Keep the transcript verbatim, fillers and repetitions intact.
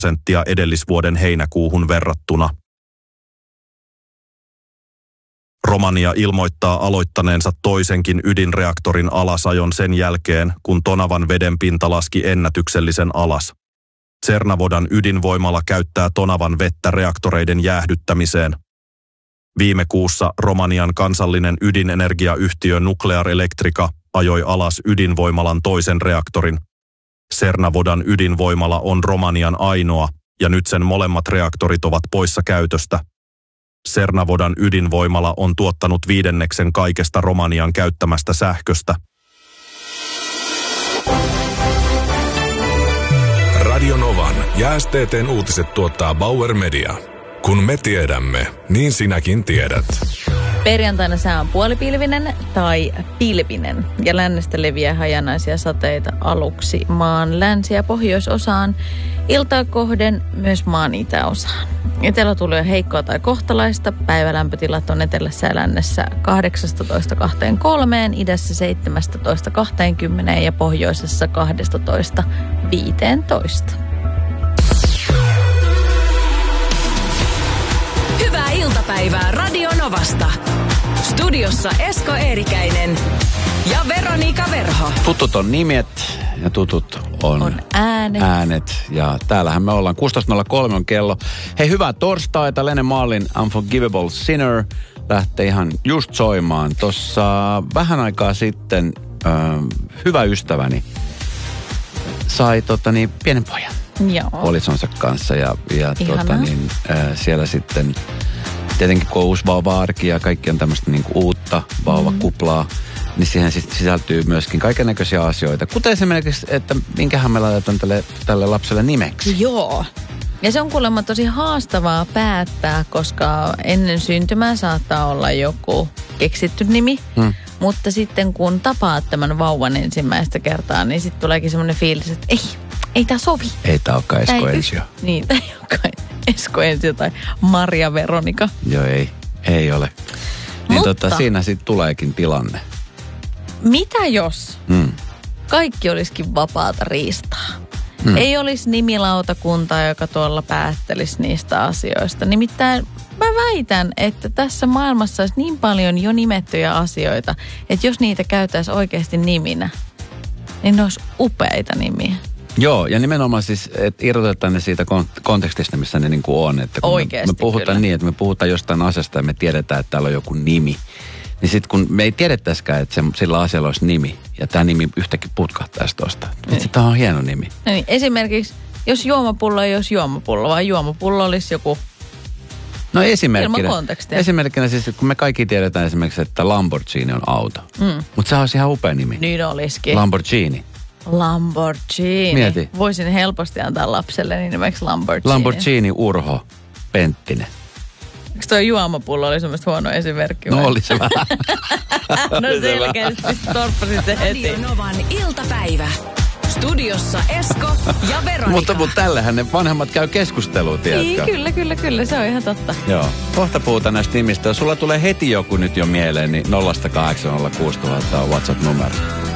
prosenttia edellisvuoden heinäkuuhun verrattuna. Romania ilmoittaa aloittaneensa toisenkin ydinreaktorin alasajon sen jälkeen, kun Tonavan vedenpinta laski ennätyksellisen alas. Cernavodan ydinvoimala käyttää Tonavan vettä reaktoreiden jäähdyttämiseen. Viime kuussa Romanian kansallinen ydinenergiayhtiö Nuclear Electrica ajoi alas ydinvoimalan toisen reaktorin. Cernavodan ydinvoimala on Romanian ainoa, ja nyt sen molemmat reaktorit ovat poissa käytöstä. Cernavodan ydinvoimala on tuottanut viidenneksen kaikesta Romanian käyttämästä sähköstä. Radio Novan ja S T T:n uutiset tuottaa Bauer Media. Kun me tiedämme, niin sinäkin tiedät. Perjantaina sää on puolipilvinen tai pilvinen ja lännestä leviää hajanaisia sateita aluksi maan länsi- ja pohjoisosaan, iltaa kohden myös maan itäosaan. Etelätuuli heikkoa tai kohtalaista, päivälämpötilat on etelässä ja lännessä kahdeksastatoista kaksikymmentäkolme, idässä seitsemästätoista kaksikymmentä ja pohjoisessa kaksitoista viisitoista. Hyvää iltapäivää Radio Novasta. Studiossa Esko Eerikäinen ja Veronika Verho. Tutut on nimet ja tutut on, on äänet. äänet. Ja täällähän me ollaan. kuusitoista nolla kolme on kello. Hei, hyvää torstaita. Lene Maalin Unforgivable Sinner lähtee ihan just soimaan. Tuossa vähän aikaa sitten äh, hyvä ystäväni sai tota, niin, pienen pojan. Joo. Puolisonsa kanssa ja, ja tota, niin, äh, siellä sitten tietenkin kun on uusi vauva-arki ja kaikki on tämmöistä niin kuin uutta vauvakuplaa, mm. niin siihen siis sisältyy myöskin kaikennäköisiä asioita. Kuten esimerkiksi, että minkähän me laitetaan tälle, tälle lapselle nimeksi. Joo. Ja se on kuulemma tosi haastavaa päättää, koska ennen syntymää saattaa olla joku keksitty nimi. Mm. Mutta sitten kun tapaat tämän vauvan ensimmäistä kertaa, niin sitten tuleekin semmoinen fiilis, että ei, ei tää sovi. Ei tää olekaan Esko Ensio. Niin, tää ei olekaan Esko Ensio tai Maria Veronika. Joo, ei. Ei ole. Niin Mutta tota, siinä sitten tuleekin tilanne. Mitä jos Mm. kaikki olisikin vapaata riistaa? Mm. Ei olisi nimilautakuntaa, joka tuolla päättelisi niistä asioista. Nimittäin mä väitän, että tässä maailmassa olisi niin paljon jo nimettyjä asioita, että jos niitä käytäisiin oikeasti niminä, niin ne olisi upeita nimiä. Joo, ja nimenomaan siis, että irrotetaan ne siitä kontekstista, missä ne niin kuin on. Että kun oikeasti me, me puhutaan kyllä. niin, että me puhutaan jostain asiasta ja me tiedetään, että täällä on joku nimi. Niin sitten kun me ei tiedettäisikään, että se, sillä asialla olisi nimi, ja tämä nimi yhtäkkiä putkahtaisi tuosta. Niin. Tämä on hieno nimi. No niin, esimerkiksi, jos juomapullo ei olisi juomapullo, vaan juomapullo olisi joku No esimerkkinä. ilman kontekstia. Esimerkkinä siis, kun me kaikki tiedetään esimerkiksi, että Lamborghini on auto. Mm. Mutta se olisi ihan upea nimi. Niin olisikin. Lamborghini. Lamborghini. Mieti. Voisin helposti antaa lapselle nimeksi Lamborghini. Lamborghini Urho Penttinen. Eikö toi juomapullo oli semmoista huono esimerkki? No vai? oli se vähän. No selkeästi torppasin se heti. Radio Novan iltapäivä. Studiossa Esko ja Veronika. mutta, mutta tällähän ne vanhemmat käy keskustelua, tiedätkö? Niin, kyllä, kyllä, kyllä. Se on ihan totta. Joo. Kohta puhutaan näistä nimistä. Jos sulla tulee heti joku nyt jo mieleen, niin nolla kahdeksan nolla kuusi nolla nolla on WhatsApp-numero.